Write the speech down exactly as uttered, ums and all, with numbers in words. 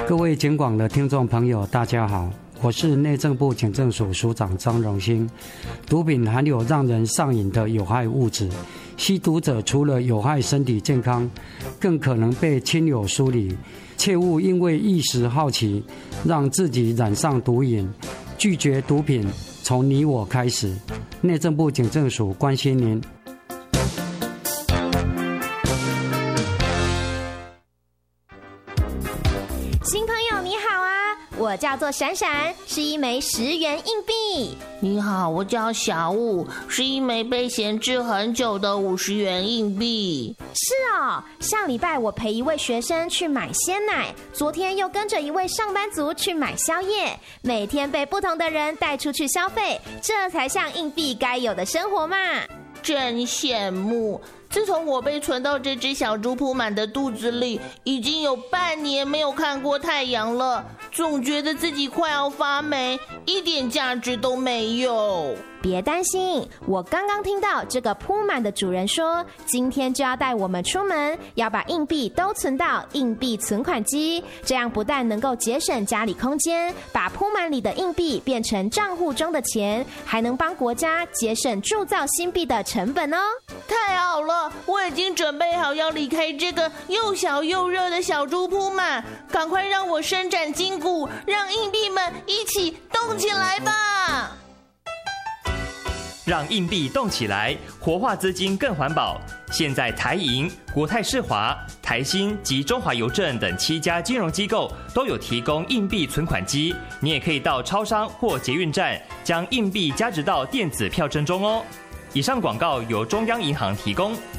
各位警广的听众朋友，大家好，我是内政部警政署署长张荣兴。毒品含有让人上瘾的有害物质，吸毒者除了有害身体健康，更可能被亲友疏离。切勿因为一时好奇，让自己染上毒瘾。拒绝毒品，从你我开始。内政部警政署关心您。 新朋友你好啊，我叫做闪闪，是一枚十元硬币。 你好，我叫小武，是一枚被闲置很久的五十元硬币。 是哦，上礼拜我陪一位学生去买鲜奶，昨天又跟着一位上班族去买宵夜，每天被不同的人带出去消费，这才像硬币该有的生活嘛。 真羡慕。自从我被存到这只小猪铺满的肚子里，已经有半年没有看过太阳了，总觉得自己快要发霉，一点价值都没有。 别担心，我刚刚听到这个铺满的主人说，今天就要带我们出门，要把硬币都存到硬币存款机，这样不但能够节省家里空间，把铺满里的硬币变成账户中的钱，还能帮国家节省铸造新币的成本哦。 太好了，我已经准备好要离开这个又小又热的小猪铺满，赶快让我伸展筋骨，让硬币们一起动起来吧！ 让硬币动起来，活化资金更环保。现在台银、国泰世华、台新及中华邮政等七家金融机构都有提供硬币存款机，你也可以到超商或捷运站将硬币加值到电子票证中哦。以上广告由中央银行提供。